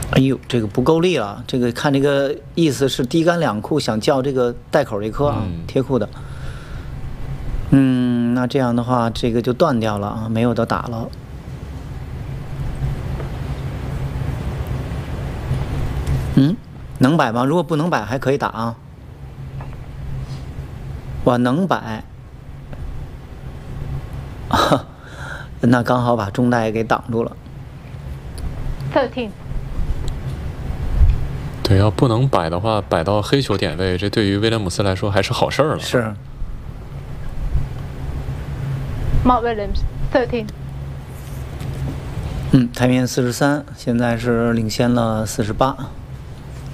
哎呦，这个不够力了。这个看这个意思是低杆两库，想叫这个带口这颗啊，贴库的。那这样的话，这个就断掉了啊，没有的打了。能摆吗？如果不能摆，还可以打啊。我能摆，那刚好把中带给挡住了。 13。 对，要不能摆的话，摆到黑球点位，这对于威廉姆斯来说还是好事儿了。 是。 Mark Williams 13。 台面43，现在是领先了48。